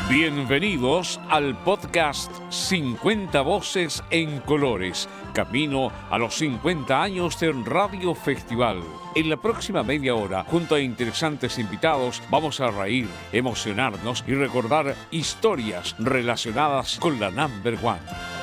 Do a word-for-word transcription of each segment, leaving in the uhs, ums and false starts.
Bienvenidos al podcast cincuenta Voces en Colores, camino a los cincuenta años de Radio Festival. En la próxima media hora, junto a interesantes invitados, vamos a reír, emocionarnos y recordar historias relacionadas con la Number One.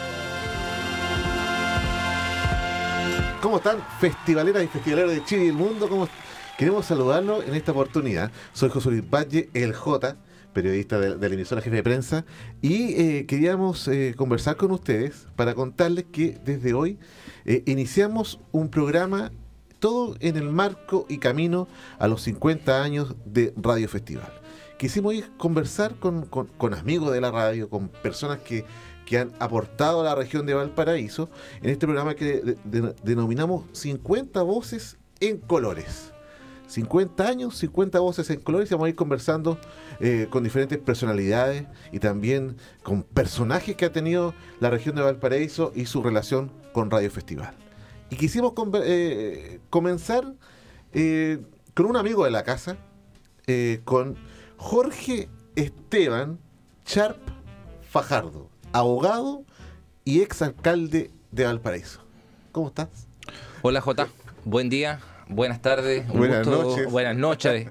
¿Cómo están, festivaleras y festivaleros de Chile y el mundo? ¿Cómo? Queremos saludarlos en esta oportunidad. Soy José Luis Valle, el J, periodista de, de la emisora Jefe de Prensa, y eh, queríamos eh, conversar con ustedes para contarles que desde hoy eh, iniciamos un programa todo en el marco y camino a los cincuenta años de Radio Festival. Quisimos ir conversar con, con, con amigos de la radio, con personas que, que han aportado a la región de Valparaíso en este programa que de, de, denominamos cincuenta Voces en Colores. cincuenta años, cincuenta voces en colores, y vamos a ir conversando eh, con diferentes personalidades y también con personajes que ha tenido la región de Valparaíso y su relación con Radio Festival. Y quisimos eh, comenzar eh, con un amigo de la casa, eh, con Jorge Esteban Sharp Fajardo, abogado y exalcalde de Valparaíso. ¿Cómo estás? Hola Jota, buen día. Buenas tardes, un buenas gusto, noches. Buenas noches.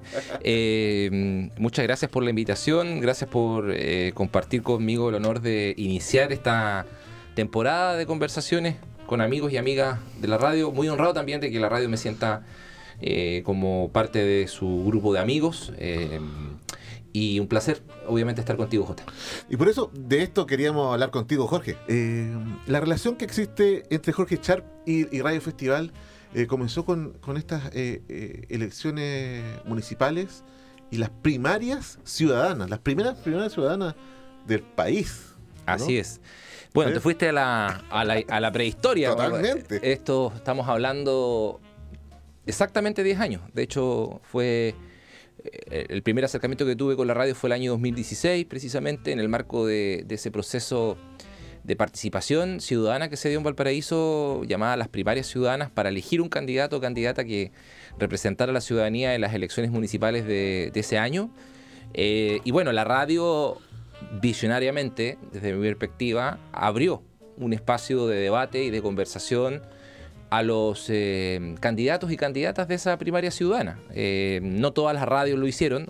Eh, muchas gracias por la invitación, gracias por eh, compartir conmigo el honor de iniciar esta temporada de conversaciones con amigos y amigas de la radio. Muy honrado también de que la radio me sienta eh, como parte de su grupo de amigos. Eh, y un placer, obviamente, estar contigo, Jota. Y por eso de esto queríamos hablar contigo, Jorge. Eh, la relación que existe entre Jorge Sharp y, y Radio Festival Eh, comenzó con, con estas eh, eh, elecciones municipales y las primarias ciudadanas, las primeras primarias ciudadanas del país, ¿no? Así es. Bueno, ¿sí? Te fuiste a la, a la, a la prehistoria. Totalmente. Esto estamos hablando exactamente diez años. De hecho, fue el primer acercamiento que tuve con la radio fue el año dos mil dieciséis, precisamente en el marco de, de ese proceso de participación ciudadana que se dio en Valparaíso, llamada las primarias ciudadanas, para elegir un candidato o candidata que representara a la ciudadanía en las elecciones municipales de, de ese año. Eh, y bueno, la radio, visionariamente, desde mi perspectiva, abrió un espacio de debate y de conversación a los eh, candidatos y candidatas de esa primaria ciudadana. Eh, no todas las radios lo hicieron.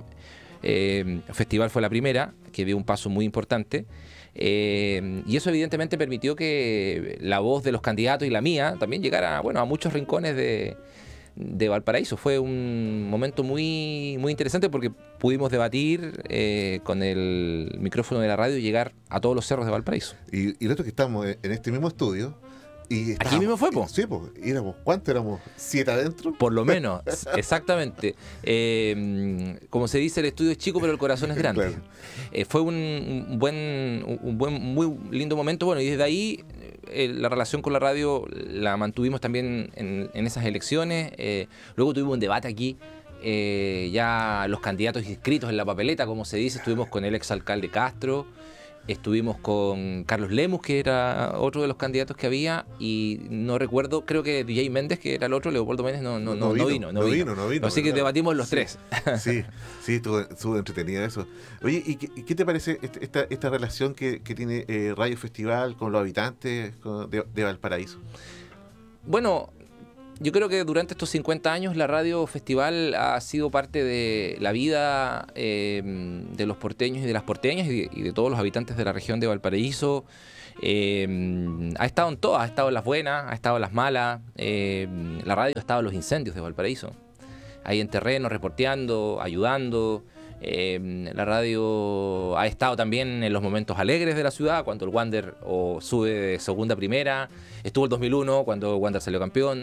Eh, el Festival fue la primera, que dio un paso muy importante. Eh, y eso evidentemente permitió que la voz de los candidatos y la mía también llegara, bueno, a muchos rincones de, de Valparaíso. Fue un momento muy, muy interesante porque pudimos debatir eh, con el micrófono de la radio y llegar a todos los cerros de Valparaíso. Y, y nosotros que estamos en este mismo estudio. Y ¿Aquí mismo fue, po? Sí, pues. Éramos, ¿cuántos éramos? ¿Siete adentro? Por lo menos, exactamente. Eh, como se dice, el estudio es chico, pero el corazón es grande. Claro. Eh, fue un, un buen, un buen, muy lindo momento. Bueno, y desde ahí eh, la relación con la radio la mantuvimos también en, en esas elecciones. Eh, luego tuvimos un debate aquí. Eh, ya los candidatos inscritos en la papeleta, como se dice, estuvimos con el exalcalde Castro. Estuvimos con Carlos Lemus, que era otro de los candidatos que había, y no recuerdo, creo que D J Méndez, que era el otro, Leopoldo Méndez, no, no, no, no, vino, no, no vino, vino, no vino. Así que debatimos los sí, tres. Sí, sí, estuvo, estuvo entretenida eso. Oye, ¿y qué, y qué te parece esta, esta relación que, que tiene eh, Radio Festival con los habitantes de, de Valparaíso? Bueno, yo creo que durante estos cincuenta años la Radio Festival ha sido parte de la vida eh, de los porteños y de las porteñas y de, y de todos los habitantes de la región de Valparaíso. Eh, ha estado en todas, ha estado en las buenas, ha estado en las malas. Eh, la radio ha estado en los incendios de Valparaíso. Ahí en terreno, reporteando, ayudando. Eh, la radio ha estado también en los momentos alegres de la ciudad, cuando el Wander o sube de segunda a primera. Estuvo el dos mil uno, cuando el Wander salió campeón.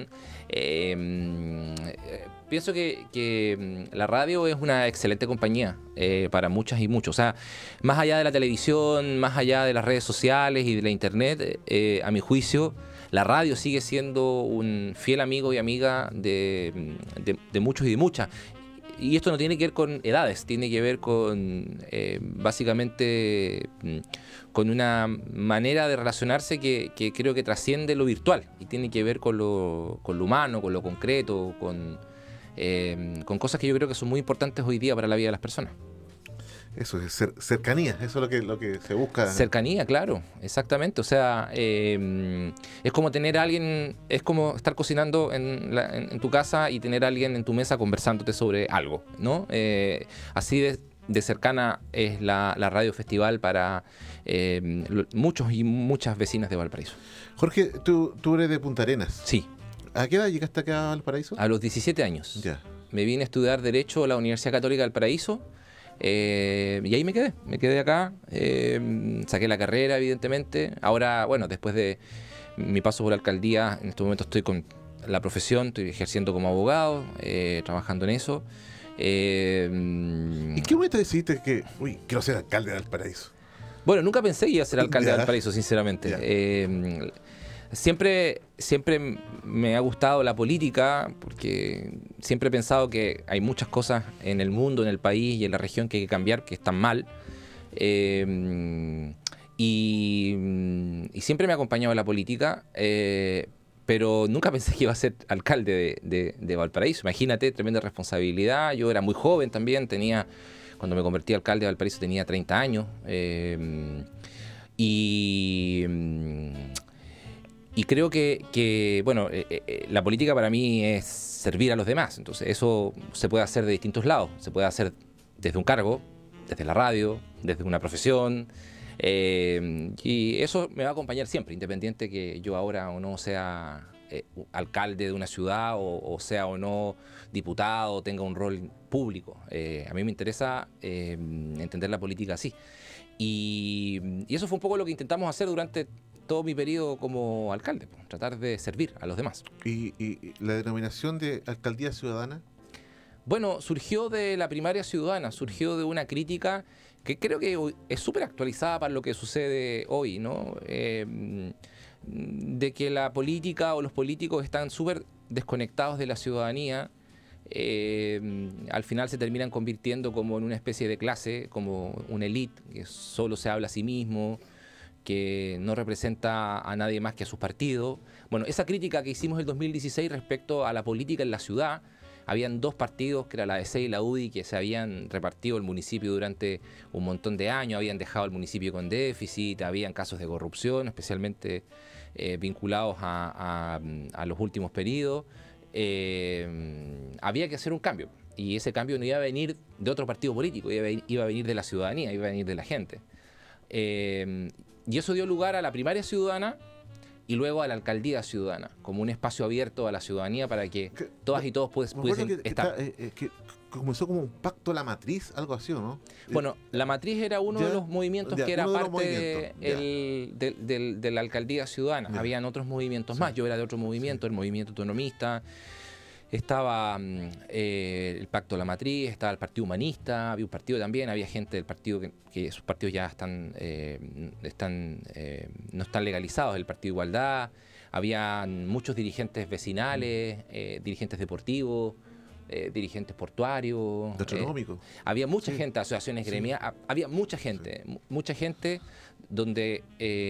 Eh, pienso que, que la radio es una excelente compañía eh, para muchas y muchos. O sea, más allá de la televisión, más allá de las redes sociales y de la internet, eh, a mi juicio, la radio sigue siendo un fiel amigo y amiga de, de, de muchos y de muchas. Y esto no tiene que ver con edades, tiene que ver con eh, básicamente con una manera de relacionarse que, que creo que trasciende lo virtual y tiene que ver con lo, con lo humano, con lo concreto, con, eh, con cosas que yo creo que son muy importantes hoy día para la vida de las personas. Eso es cer- cercanía, eso es lo que, lo que se busca. Cercanía, claro, exactamente. O sea, eh, es como tener a alguien, es como estar cocinando en, la, en, en tu casa y tener a alguien en tu mesa conversándote sobre algo, ¿no? Eh, así de, de cercana es la, la Radio Festival para eh, lo, muchos y muchas vecinas de Valparaíso. Jorge, tú, tú eres de Punta Arenas. Sí. ¿A qué edad llegaste acá a Valparaíso? A los diecisiete años. Ya. Me vine a estudiar Derecho a la Universidad Católica del Paraíso. Eh, y ahí me quedé, me quedé acá, eh, saqué la carrera evidentemente, ahora bueno, después de mi paso por la alcaldía, en este momento estoy con la profesión, estoy ejerciendo como abogado, eh, trabajando en eso. Eh, ¿Y qué momento decidiste que, uy, quiero ser alcalde de Valparaíso? Bueno, nunca pensé que iba a ser alcalde Ya. de Valparaíso, sinceramente. Ya. Eh, Siempre, siempre me ha gustado la política porque siempre he pensado que hay muchas cosas en el mundo, en el país y en la región que hay que cambiar, que están mal. Eh, y, y siempre me ha acompañado la política, eh, pero nunca pensé que iba a ser alcalde de, de, de Valparaíso. Imagínate, tremenda responsabilidad. Yo era muy joven también, tenía, cuando me convertí alcalde de Valparaíso tenía treinta años. Eh, y... Y creo que, que bueno, eh, eh, la política para mí es servir a los demás. Entonces eso se puede hacer de distintos lados. Se puede hacer desde un cargo, desde la radio, desde una profesión. Eh, y eso me va a acompañar siempre, independiente que yo ahora o no sea eh, alcalde de una ciudad o, o sea o no diputado o tenga un rol público. Eh, a mí me interesa eh, entender la política así. Y, y eso fue un poco lo que intentamos hacer durante todo mi periodo como alcalde, pues, tratar de servir a los demás. ¿Y, y, y la denominación de alcaldía ciudadana? Bueno, surgió de la primaria ciudadana, surgió de una crítica que creo que es súper actualizada para lo que sucede hoy, ¿no? Eh, de que la política o los políticos están súper desconectados de la ciudadanía. Eh, al final se terminan convirtiendo como en una especie de clase, como una élite que solo se habla a sí mismo, que no representa a nadie más que a sus partidos. Bueno, esa crítica que hicimos el dos mil dieciséis respecto a la política en la ciudad, habían dos partidos, que era la A D C y la U D I, que se habían repartido el municipio durante un montón de años, habían dejado el municipio con déficit, habían casos de corrupción, especialmente eh, vinculados a, a, a los últimos periodos. Eh, había que hacer un cambio, y ese cambio no iba a venir de otro partido político, iba a venir, iba a venir de la ciudadanía, iba a venir de la gente. Eh, y eso dio lugar a la primaria ciudadana y luego a la alcaldía ciudadana, como un espacio abierto a la ciudadanía para que Que- todas y todos pudes- Me acuerdo pudiesen que, estar. está, eh, eh, que comenzó como un pacto a la matriz, algo así, ¿o no? Bueno, la matriz era uno Ya, de los movimientos ya, que era uno de los parte de, movimientos, ya. el- de, de- de la alcaldía ciudadana. Ya. Habían otros movimientos Sí. más. Yo era de otro movimiento, el movimiento autonomista. Estaba mm, eh, el Pacto de la Matriz, estaba el Partido Humanista, había un partido también, había gente del partido que, que esos partidos ya están, eh, están eh, no están legalizados, el Partido Igualdad, había muchos dirigentes vecinales, eh, dirigentes deportivos, eh, dirigentes portuarios. eh, Gastronómico. había mucha Sí. gente, asociaciones Sí. gremiales, ha- había mucha gente, mu- mucha gente donde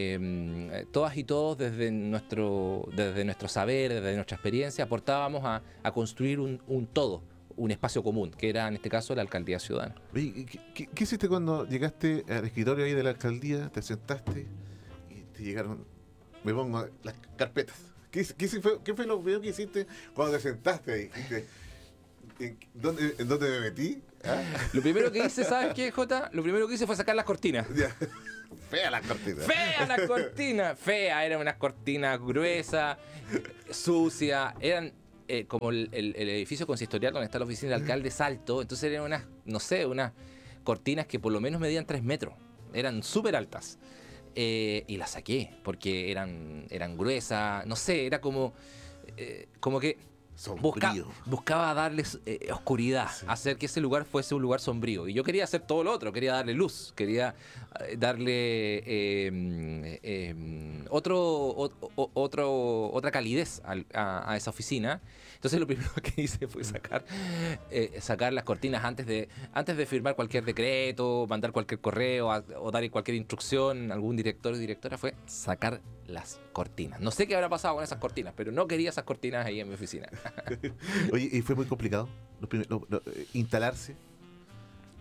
eh, todas y todos desde nuestro, desde nuestro saber, desde nuestra experiencia, aportábamos a, a construir un, un todo, un espacio común, que era en este caso la alcaldía ciudadana. Oye, ¿qué, qué- qué hiciste cuando llegaste al escritorio ahí de la alcaldía, te sentaste y te llegaron, me pongo las carpetas? ¿Qué, hice- qué, hice- fue, qué fue lo primero que hiciste cuando te sentaste y dijiste, ¿en dónde, en dónde me metí? ¿Ah? Lo primero que hice, ¿sabes qué, Jota? Lo primero que hice fue sacar las cortinas. Ya. Fea las cortinas. ¡Fea las cortinas! Fea, eran unas cortinas gruesas, sucias, eran eh, como el, el- el edificio consistorial donde está la oficina del alcalde es alto, entonces eran unas, no sé, unas cortinas que por lo menos medían tres metros, eran súper altas. Eh, y las saqué, porque eran, eran gruesas, no sé, era como, eh, como que busca- Sombrío. buscaba darles eh, oscuridad, Sí. hacer que ese lugar fuese un lugar sombrío. Y yo quería hacer todo lo otro, quería darle luz, quería eh, darle eh, eh, otro, o- o- otro, otra calidez al- a, a esa oficina. Entonces lo primero que hice fue sacar, eh, sacar las cortinas antes de, antes de firmar cualquier decreto, mandar cualquier correo a- o dar cualquier instrucción a algún director o directora, fue sacar las cortinas. No sé qué habrá pasado con esas cortinas, pero no quería esas cortinas ahí en mi oficina. Oye, ¿y fue muy complicado lo prim- lo- lo- eh, instalarse?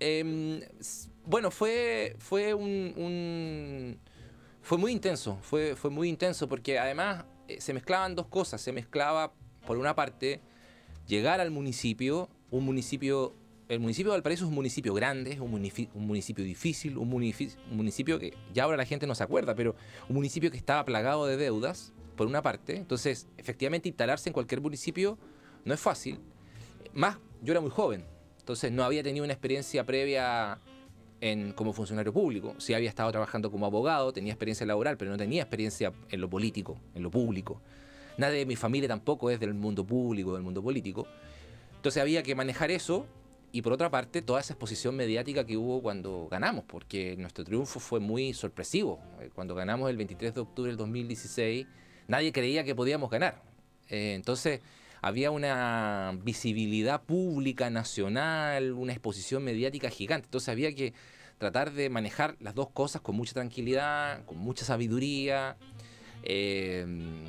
Eh, bueno, fue, fue un, un fue muy intenso, fue, fue muy intenso porque además eh, se mezclaban dos cosas. Se mezclaba, por una parte, llegar al municipio, un municipio, el municipio de Valparaíso es un municipio grande, un, munifi, un municipio difícil, un, munifi, un municipio que ya ahora la gente no se acuerda, pero un municipio que estaba plagado de deudas, por una parte. Entonces, efectivamente, instalarse en cualquier municipio no es fácil. Más, yo era muy joven, entonces no había tenido una experiencia previa en, como funcionario público. Sí había estado trabajando como abogado, tenía experiencia laboral, pero no tenía experiencia en lo político, en lo público. Nadie de mi familia tampoco es del mundo público, del mundo político. Entonces había que manejar eso y, por otra parte, toda esa exposición mediática que hubo cuando ganamos, porque nuestro triunfo fue muy sorpresivo. Cuando ganamos el veintitrés de octubre del dos mil dieciséis, nadie creía que podíamos ganar. Eh, entonces había una visibilidad pública nacional, una exposición mediática gigante. Entonces había que tratar de manejar las dos cosas con mucha tranquilidad, con mucha sabiduría. Eh,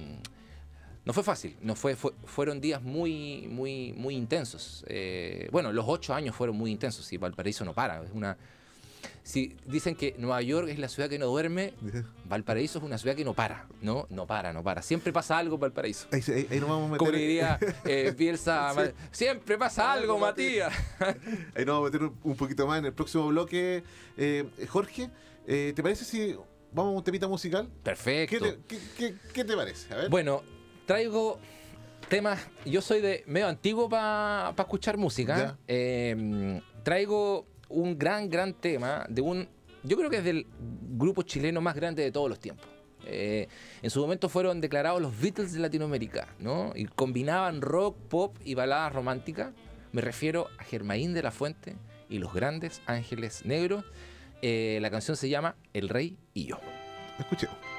no fue fácil, no fue, fue, fueron días muy, muy, muy intensos. Eh, bueno, los ocho años fueron muy intensos y Valparaíso no para. Es una, si dicen que Nueva York es la ciudad que no duerme, Valparaíso es una ciudad que no para, no, no para, no para. Siempre pasa algo en Valparaíso. Ahí, ahí, ahí nos vamos a meter. Como le diría eh, Bielsa, sí. Siempre pasa algo, Matías. Ahí nos vamos a meter un, un poquito más en el próximo bloque. Eh, Jorge, eh, ¿te parece si vamos a un temita musical? Perfecto. ¿Qué te, qué, qué, qué te parece? A ver. Bueno, traigo temas. Yo soy de medio antiguo para pa escuchar música. Eh, traigo un gran, gran tema de un, yo creo que es del grupo chileno más grande de todos los tiempos. Eh, en su momento fueron declarados los Beatles de Latinoamérica, ¿no? Y combinaban rock, pop y baladas románticas. Me refiero a Germain de la Fuente y los Grandes Ángeles Negros. Eh, la canción se llama El Rey y Yo. Escuchemos.